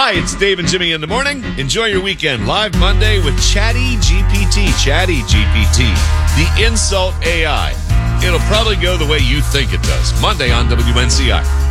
Hi, it's Dave and Jimmy in the morning. Enjoy your weekend. Live Monday with Chatty GPT. Chatty GPT, the insult AI. It'll probably go the way you think it does. Monday on WNCI.